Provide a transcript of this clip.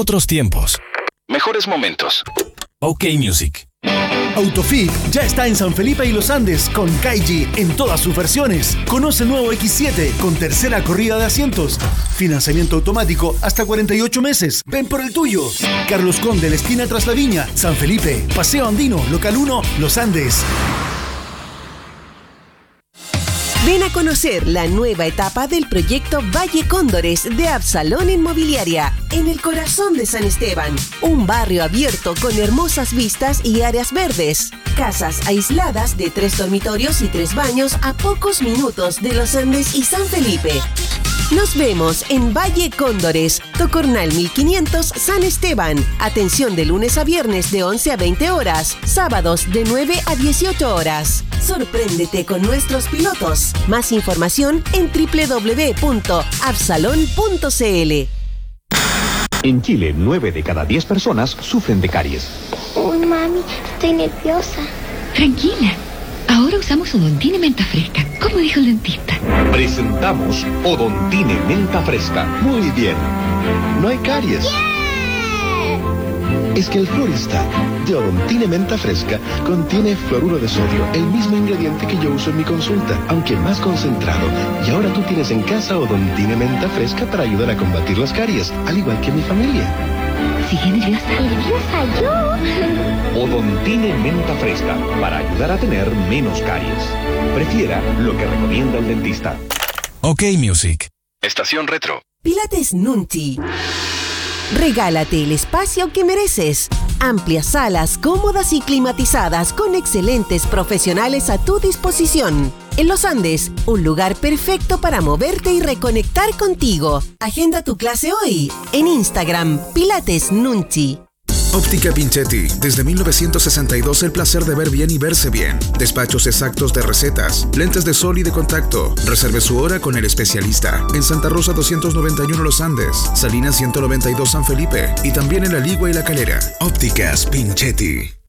Otros tiempos. Mejores momentos. OK Music. Autofit ya está en San Felipe y Los Andes con Kaiji en todas sus versiones. Conoce el nuevo X7 con tercera corrida de asientos. Financiamiento automático hasta 48 meses. Ven por el tuyo. Carlos Conde, la esquina tras la viña. San Felipe. Paseo Andino, Local 1, Los Andes. Ven a conocer la nueva etapa del proyecto Valle Cóndores de Absalón Inmobiliaria, en el corazón de San Esteban. Un barrio abierto con hermosas vistas y áreas verdes. Casas aisladas de 3 dormitorios y 3 baños a pocos minutos de Los Andes y San Felipe. Nos vemos en Valle Cóndores, Tocornal 1500, San Esteban. Atención de lunes a viernes de 11 a 20 horas, sábados de 9 a 18 horas. Sorpréndete con nuestros pilotos. Más información en www.absalon.cl. En Chile, 9 de cada 10 personas sufren de caries. Uy, mami, estoy nerviosa. Tranquila. Ahora usamos Odontine Menta Fresca, como dijo el dentista. Presentamos Odontine Menta Fresca. Muy bien. No hay caries. ¡Yeah! Es que el Florista de Odontine Menta Fresca contiene fluoruro de sodio, el mismo ingrediente que yo uso en mi consulta, aunque más concentrado. Y ahora tú tienes en casa Odontine Menta Fresca para ayudar a combatir las caries, al igual que mi familia. ¿Sigue nerviosa? ¿Nerviosa yo? Odontine Menta Fresca, para ayudar a tener menos caries. Prefiera lo que recomienda el dentista. OK Music. Estación Retro. Pilates Nunchi. Regálate el espacio que mereces. Amplias salas cómodas y climatizadas con excelentes profesionales a tu disposición. En Los Andes, un lugar perfecto para moverte y reconectar contigo. Agenda tu clase hoy en Instagram, Pilates Nunchi. Óptica Pinchetti. Desde 1962 el placer de ver bien y verse bien. Despachos exactos de recetas, lentes de sol y de contacto. Reserve su hora con el especialista. En Santa Rosa 291 Los Andes, Salinas 192 San Felipe y también en La Ligua y La Calera. Ópticas Pinchetti.